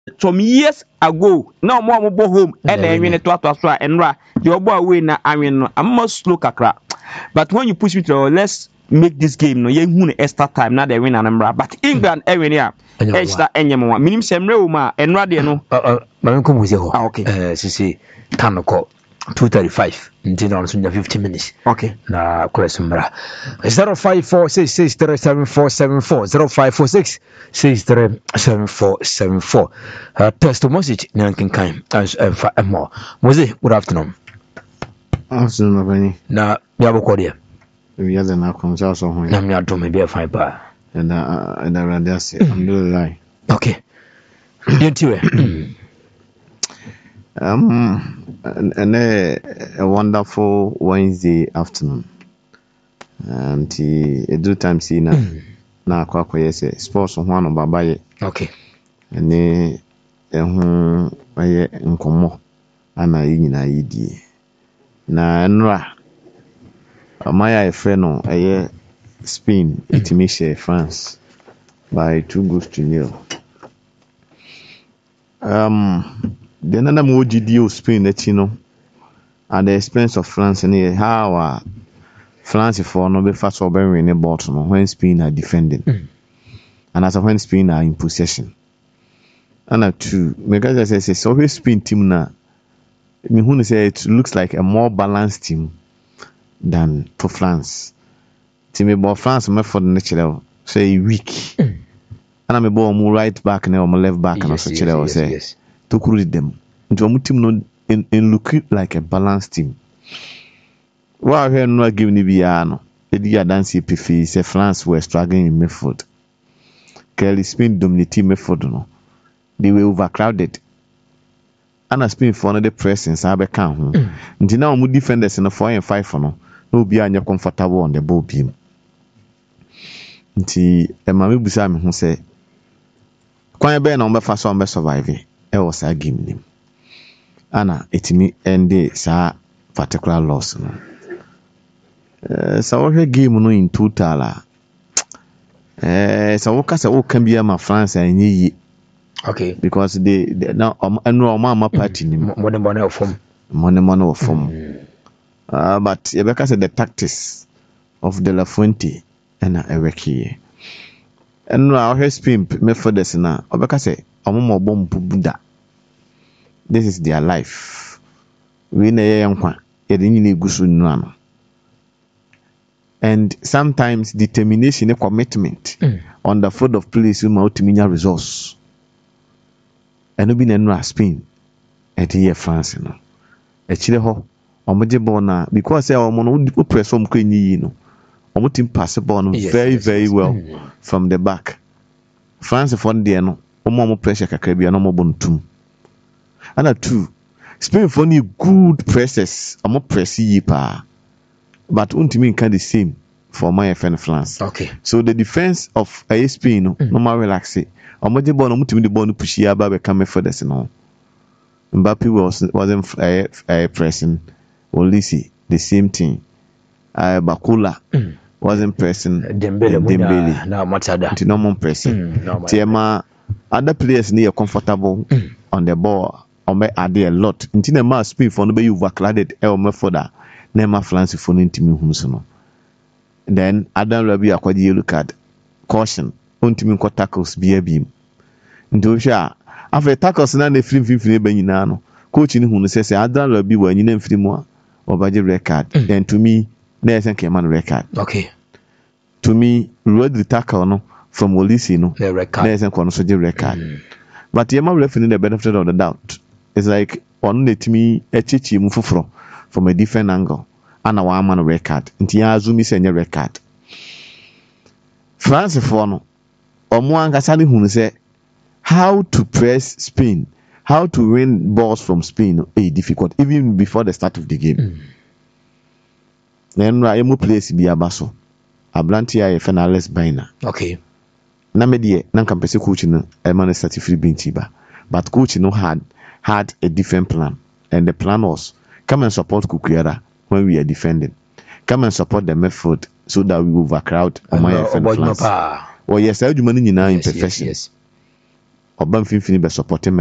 some years ago now more mobile home and then when it was and ra the obo away na I mean I'm more slow kakra. But when you push me to let's make this game no ye hu extra time na they win anambra but England every year extra enyem one minim semre wo ma enra de no ma ko mu se ho okay sisi tanoko 2:35 until on 50 minutes. Okay. Na question mara. 0546637474 0546637474. Test message nankin kan as more. Moze, good afternoon. Afternoon, Mabani. Na me aboko de. We are na konsa so ho. Na me adom me be fine pa. And radiasi. Alhamdulillah. Okay. Yentiwe. And a wonderful Wednesday afternoon. And a do time see na kwa yes sports on one babaye. Okay. And aye nkomo ana yi nyina yidi. Na nra amaya efe no aye Spain itimi share France by 2-0. The another more GDO Spain that you know at the expense of France and how France for no be fast or bearing a bottom when Spain are defending and as when Spain are in possession. And two because I say so we Spain team na me who say it looks like a more balanced team than for France. Team about France me for the natural say weak. And I'm about more right back and I'm left back and also say to cruise them into a team no in look like a balanced team. Well, here no giving the Biano. Eddie Adansi Pifi say France were struggling in midfield. Kelly Spain dominating midfield no. They were overcrowded. And Spain for another press in Sabe Town. Until now, we defenders in a 4 and 5 for no be anya comfortable on the ball beam. Until a mammy Busam who say, Quite bear number for some surviving. I was a game. Anna, it me end sa particular loss. So we game no in total. So what can be my France and ye. Okay. Because they now no mama party money of form. But Rebecca said the tactics of De La Fuente and Ereki. And now her spin methods na Rebecca say omo bomb buda. This is their life. We na yankwa edini gusu nano. And sometimes determination and commitment on the foot of place will multimedia resource. And be na Spain at here France no. E chire ho omoje ball na because say omo no press om kwenyi no. Omo team pass ball no very well from the back. France for there no omo pressure kakra bia no omo bontum. And two, Spain for any good presses, omo press yi pa. But untimi can the same for my FN France. Okay. So the defense of Spain no normal relax it. Omoje ball no mutimi the ball no push ya ba be come for this no. Mbappe wasn't pressing. Olise the same thing. Bakula wasn't pressing. Dembele na Matada. No more pressing. Tiema other players near comfortable on the ball. Ome ade a lot. Ntina ma Spain for no be overclouded e ome for that. Nema France for no ntimi hu so no. Then Adam Rabi akwadi yellow card. Caution. Untimi ko tackles bia bim. Ndo hwa after tackles na na film be nyina no. Coach ni hu no say Adam Rabi wa nyina mfiri mu a obaje record. Then to me na esen ke man record. Okay. To me road the tackle no from Olise no. The record. Na esen ko no so je record. But yema referee the benefit of the doubt. It's like on the me echichi mu fufuro from a different angle. Ana wa man record. Nti ya azumi senye record. France for no omo ankasa ni hunu say how to press Spain, how to win balls from Spain is difficult even before the start of the game. Then I place bi abaso. Ablanti ay finalist baina. Okay. Na me de na kampese coach no e man start free bench ba. But coach no had a different plan, and the plan was come and support Kukuera when we are defending. Come and support the midfield so that we overcrowd on my France. Oh yes, I do money in imperfection. Yes. ɔba mfimfini bɛ support